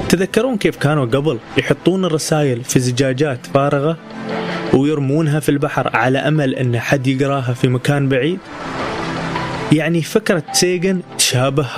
تذكرون كيف كانوا قبل يحطون الرسائل في زجاجات فارغة ويرمونها في البحر على أمل أن حد يقراها في مكان بعيد؟ يعني فكرة سيغن تشابه